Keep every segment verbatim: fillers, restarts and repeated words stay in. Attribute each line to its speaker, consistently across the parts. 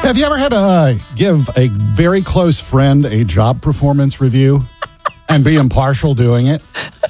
Speaker 1: Have you ever had to uh, give a very close friend a job performance review and be impartial doing it?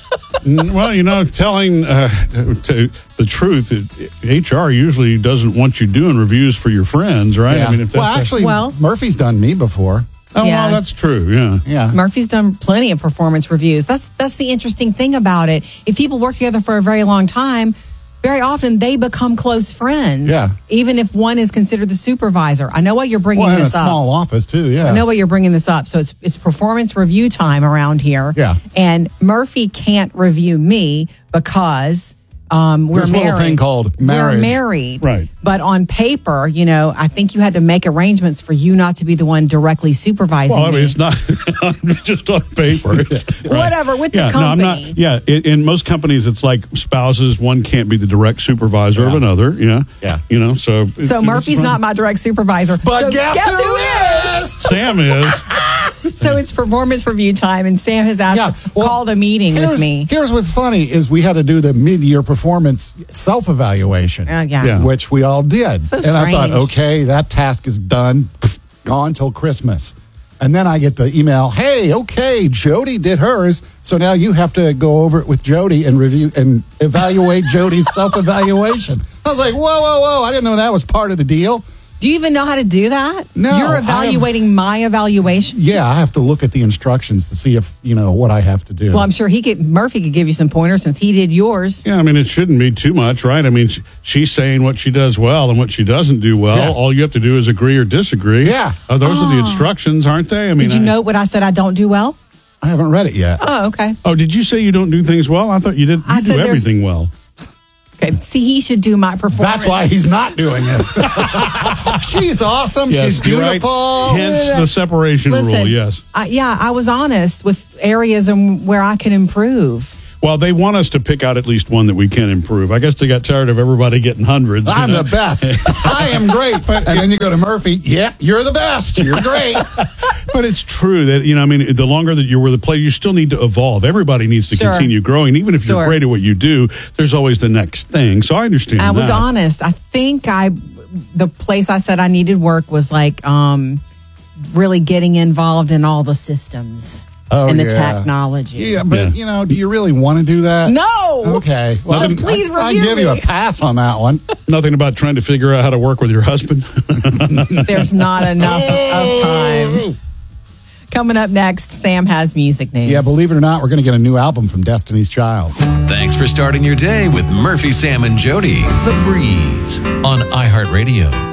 Speaker 2: Well, you know, telling uh, to the truth, it, H R usually doesn't want you doing reviews for your friends, right?
Speaker 1: Yeah.
Speaker 2: I mean, if
Speaker 1: well,
Speaker 2: that's
Speaker 1: actually,
Speaker 3: Well-
Speaker 1: Murphy's done me before.
Speaker 2: oh,
Speaker 3: Yes.
Speaker 2: well, that's true. Yeah.
Speaker 1: Yeah.
Speaker 3: Murphy's done plenty of performance reviews. That's that's the interesting thing about it. If people work together for a very long time, very often they become close friends.
Speaker 1: Yeah.
Speaker 3: Even if one is considered the supervisor. I know why you're bringing
Speaker 1: Well, in a
Speaker 3: this up.
Speaker 1: small office, too, yeah.
Speaker 3: I know why you're bringing this up. So it's it's performance review time around here.
Speaker 1: Yeah.
Speaker 3: And Murphy can't review me because um, we're
Speaker 1: This
Speaker 3: married.
Speaker 1: little thing called marriage.
Speaker 3: We're married.
Speaker 2: Right.
Speaker 3: But on paper, you know, I think you had to make arrangements for you not to be the one directly supervising
Speaker 2: Well, I mean,
Speaker 3: me.
Speaker 2: it's not just on paper. It's- right.
Speaker 3: Whatever, with the
Speaker 2: yeah, No, I'm not,
Speaker 3: company.
Speaker 2: yeah, in, in most companies, it's like spouses. One can't be the direct supervisor of
Speaker 1: Yeah.
Speaker 2: another. Yeah.
Speaker 1: Yeah.
Speaker 2: You know, so. it-
Speaker 3: So
Speaker 2: it's
Speaker 3: Murphy's
Speaker 2: fun.
Speaker 3: not my direct supervisor.
Speaker 1: But
Speaker 3: so
Speaker 1: guess, who is?
Speaker 2: Sam is.
Speaker 3: So it's performance review time, and Sam has asked,
Speaker 1: Yeah, well,
Speaker 3: called a meeting
Speaker 1: here's,
Speaker 3: with me.
Speaker 1: Here's what's funny is we had to do the mid-year performance self-evaluation,
Speaker 3: Oh, yeah.
Speaker 2: Yeah.
Speaker 1: which we all did.
Speaker 3: So
Speaker 1: and I thought,
Speaker 3: strange.
Speaker 1: okay, that task is done, gone till Christmas. And then I get the email, hey, okay, Jody did hers, so now you have to go over it with Jody and review and evaluate Jody's self-evaluation. I was like, whoa, whoa, whoa, I didn't know that was part of the deal.
Speaker 3: Do you even know how to do that?
Speaker 1: No,
Speaker 3: You're
Speaker 1: I have-
Speaker 3: evaluating my evaluation?
Speaker 1: Yeah, I have to look at the instructions to see if, you know, what I have to do.
Speaker 3: Well, I'm sure he could, Murphy could give you some pointers since he did yours.
Speaker 2: Yeah, I mean, it shouldn't be too much, right? I mean, she, she's saying what she does well and what she doesn't do well.
Speaker 1: Yeah.
Speaker 2: All you have to do is agree or disagree.
Speaker 1: Yeah.
Speaker 2: Uh, those are the instructions, aren't they? I mean,
Speaker 3: Did you
Speaker 2: I-
Speaker 3: note what I said I don't do well?
Speaker 1: I haven't read it yet.
Speaker 3: Oh, okay.
Speaker 2: Oh, did you say you don't do things well? I thought you did. You
Speaker 3: I
Speaker 2: do
Speaker 3: said there's-
Speaker 2: everything well.
Speaker 3: Okay. See, he should do my performance.
Speaker 1: That's why he's not doing it. She's awesome.
Speaker 2: Yes,
Speaker 1: She's
Speaker 2: you're right.
Speaker 1: beautiful.
Speaker 2: Hence the separation
Speaker 3: Listen,
Speaker 2: rule. Yes.
Speaker 3: I, yeah, I was honest with areas and where I can improve.
Speaker 2: Well, they want us to pick out at least one that we can improve. I guess they got tired of everybody getting hundreds. you
Speaker 1: I'm
Speaker 2: know?
Speaker 1: the best. I am great. And then you go to Murphy. Yep, you're the best. You're great.
Speaker 2: But it's true that, you know, I mean, the longer that you're with a player, you still need to evolve. Everybody needs to
Speaker 3: Sure.
Speaker 2: continue growing. Even if you're
Speaker 3: Sure.
Speaker 2: great at what you do, there's always the next thing. So I understand
Speaker 3: I was
Speaker 2: that.
Speaker 3: honest. I think I, the place I said I needed work was like um, really getting involved in all the systems
Speaker 1: Oh,
Speaker 3: and the
Speaker 1: yeah.
Speaker 3: technology.
Speaker 1: Yeah, but,
Speaker 2: Yeah.
Speaker 1: you know, do you really want to do that?
Speaker 3: No.
Speaker 1: Okay.
Speaker 3: So please
Speaker 1: I, I
Speaker 3: review
Speaker 1: give you a
Speaker 3: me.
Speaker 1: pass on that one.
Speaker 2: Nothing about trying to figure out how to work with your husband.
Speaker 3: There's not enough of time. Coming up next, Sam has music news.
Speaker 1: Yeah, believe it or not, we're going to get a new album from Destiny's Child.
Speaker 4: Thanks for starting your day with Murphy, Sam, and Jody.
Speaker 5: The Breeze on iHeartRadio.